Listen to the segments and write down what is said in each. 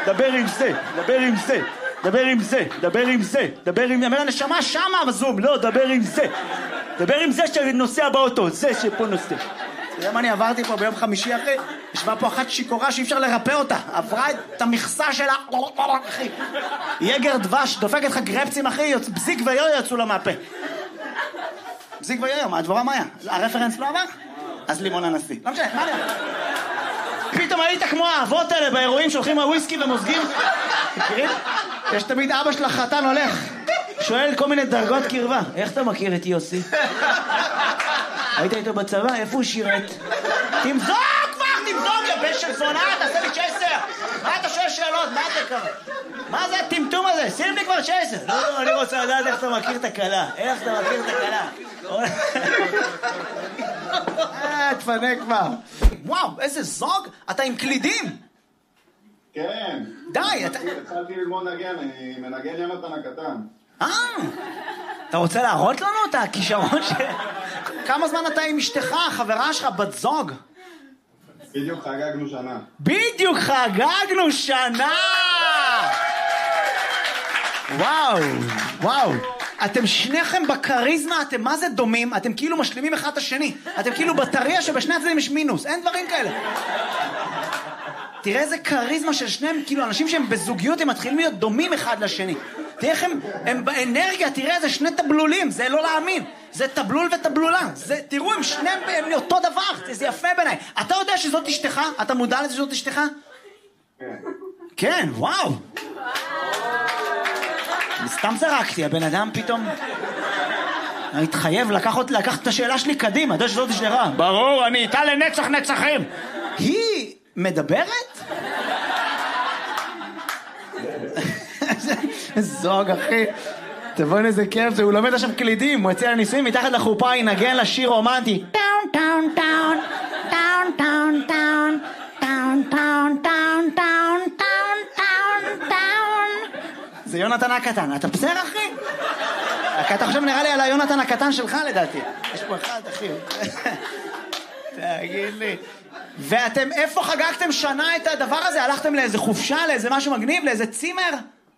דבר עם זה, דבר עם זה, דבר עם זה, דבר עם זה, דבר עם... אומר הנשמה שמה בזום, לא, דבר עם זה. דבר עם זה שנוסע באוטו, זה שפה נוסע. אתה יודע מה אני עברתי פה ביום חמישי אחי? ישבה פה אחת שיקורה שאי אפשר לרפא אותה. עברה את המכסה שלה, אחי. יגר דבש, דופקת לך גרפצים אחי, בזיק ויו יצאו לה מהפה. בזיק ויו, מה הדבורה מה היה? הרפרנס לא עבר? אז לימון הנשיא. לא משנה, מה אני אומר? פתאום היית כמו האבות האלה באירועים שהולכים מהוויסקי ומוזגים. מכירים? יש תמיד אבא של החתן הולך. שואל כל מיני דרגות קרבה. איך אתה מכיר את יוסי? היית איתו בצבא? איפה הוא שירת? תמזוג כבר! תמזוג לבן של זונה! תעשה לי צ'סר! מה אתה שואל שאלות? מה אתה קרה? מה זה הטמטום הזה? שים לי כבר צ'סר! לא, אני רוצה לדעת איך אתה מכיר את הכלה. איך אתה מכיר את הכלה? תפנה כבר. וואו, איזה זוג! אתה עם קלידים! כן. די, אתה... התחלתי ללמוד נגן, אני מנגן יונתן הקטן. אתה רוצה להראות לנו את הכישרון ש... כמה זמן אתה עם אשתך, חברה שלך, בת זוג? בדיוק חגגנו שנה. בדיוק חגגנו שנה! וואו, וואו. אתם שניכם בקריזמה, אתם מה זה דומים? אתם כאילו משלימים אחד את השני. אתם כאילו בטריה שבשני הצדדים יש מינוס. אין דברים כאלה. תראה איזה קריזמה של שניהם, כאילו אנשים שהם בזוגיות הם מתחילים להיות דומים אחד לשני. תראה איך הם באנרגיה, תראה איזה שני טבלולים, זה לא להאמין. זה טבלול וטבלולה. תראו, הם שניהם הם אותו דבר, זה יפה בעיניי. אתה יודע שזאת אשתך? אתה מודע לזה שזאת אשתך? כן. כן, וואו. סתם זרקתי, הבן אדם פתאום... התחייב לקחת את השאלה שלי קדימה, אתה יודע שזאת אשתך? ברור, אני איתה לנצח נצחים. היא מדברת? זוג אחי, תבואי איזה כיף, הוא לומד עכשיו קלידים, הוא יצא לניסויים, מתחת לחופה ינגן לשיר רומנטי. טאון טאון טאון טאון טאון טאון טאון טאון טאון טאון טאון טאון טאון. זה יונתן הקטן, אתה בסדר אחי? אתה חושב נראה לי על היונתן הקטן שלך לדעתי. יש פה אחד אחי. תגיד לי. ואתם איפה חגגתם שנה את הדבר הזה? הלכתם לאיזה חופשה, לאיזה משהו מגניב, לאיזה צימר?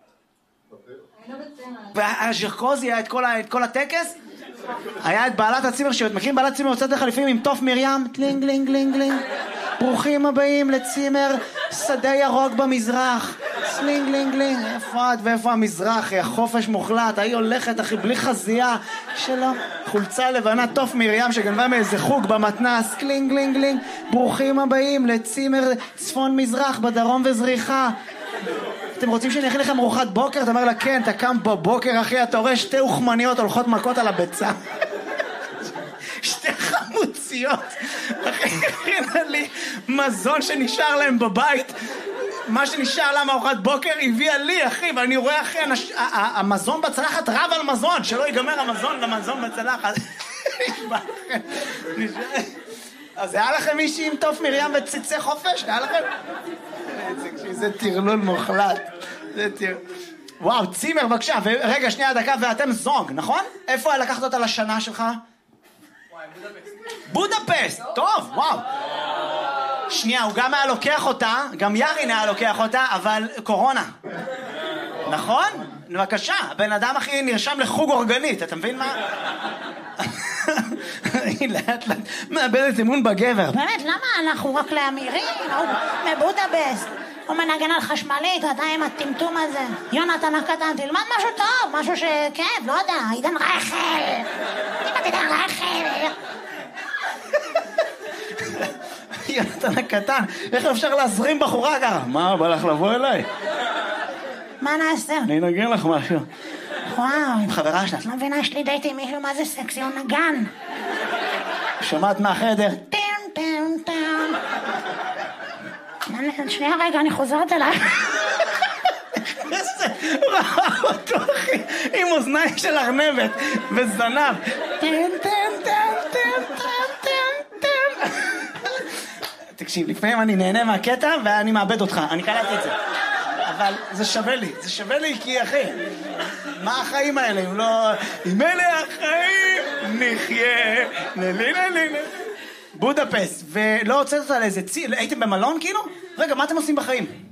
והז'רקוזי היה את כל הטקס? היה את בעלת הצימר, מכירים בעלת צימר יוצאת לך לפעמים עם תוף מרים, טלינג לינג לינג לינג, ברוכים הבאים לצימר שדה ירוק במזרח, סלינג לינג לינג. איפה את ואיפה המזרח? החופש מוחלט, היא הולכת אחי בלי חזייה שלו, חולצה לבנה, תוף מרים שגנבה מאיזה חוג במתנס, קלינג לינג לינג, ברוכים הבאים לצימר צפון מזרח בדרום וזריחה. אתם רוצים שאני אכין לכם ארוחת בוקר? אתה אומר לה כן, אתה קם בבוקר אחי, אתה רואה שתי אוכמניות הולכות מכות על הביצה, שתי חמוציות אחי, הכינה לי מזון שנשאר להם בבית, מה שנשאר להם ארוחת בוקר הביאה לי אחי, ואני רואה אחי המזון בצלחת רב על מזון, שלא ייגמר המזון למזון בצלחת. אז היה לכם מישהי עם תוף מרים וציצי חופש? היה לכם? זה תרלול מוחלט. וואו, צימר בבקשה, ורגע שנייה דקה, ואתם זוג, נכון? איפה לקחת אותה לשנה שלך? בודפסט, טוב, וואו. שנייה, הוא גם היה לוקח אותה, גם ירין היה לוקח אותה, אבל קורונה. נכון? בבקשה, הבן אדם הכי נרשם לחוג אורגנית, אתה מבין מה? היא לאט לאט מאבדת אמון בגבר. באמת, למה אנחנו רק לאמירים? הוא מבודפסט, הוא מנגן על חשמלית, אתה עם הטמטום הזה. יונתן הקטן, תלמד משהו טוב, משהו שכן, לא יודע, עידן רייכל. תלמד עידן רייכל. יונתן הקטן, איך אפשר להזרים בחורה ככה? מה, בא לך לבוא אליי? מה נעשה? אני אנגן לך משהו. וואו, עם חברה שלה. את לא מבינה, יש לי דייט עם מישהו, מה זה סקסי, הוא נגן. שמעת מהחדר? טם טם טם. שנייה רגע, אני חוזרת אליי. ראה אותו אחי, עם אוזניים של ארנבת וזנב. טם טם טם טם טם טם טם. תקשיב, לפעמים אני נהנה מהקטע ואני מאבד אותך, אני קלטתי את זה. אבל זה שווה לי כי אחי, מה החיים האלה אם לא... אם אלה החיים נחיה בודפסט. ולא הוצאת אותה לאיזה הייתם במלון כאילו? רגע, מה אתם עושים בחיים?